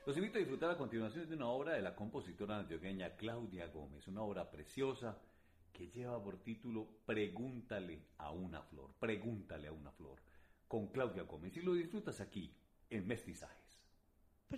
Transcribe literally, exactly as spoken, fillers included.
Los invito a disfrutar a continuación de una obra de la compositora antioqueña Claudia Gómez, una obra preciosa que lleva por título Pregúntale a una flor, Pregúntale a una flor, con Claudia Gómez, y lo disfrutas aquí, en Mestizaje.